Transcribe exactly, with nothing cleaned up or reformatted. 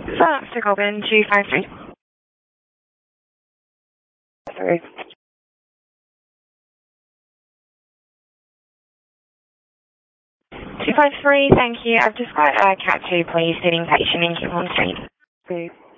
South Goblin two five three. Sorry. two five three, thank you. I've just got uh, cat two, please, sitting patient in Kilburn Street. Please.